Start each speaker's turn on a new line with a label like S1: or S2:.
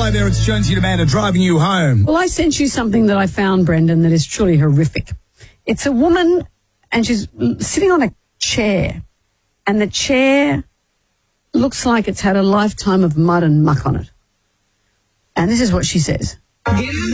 S1: Hello there, it's Jonesy and Amanda driving you home.
S2: Well, I sent you something that I found, Brendan, that is truly horrific. It's a woman and she's sitting on a chair, and the chair looks like it's had a lifetime of mud and muck on it. And this is what she says.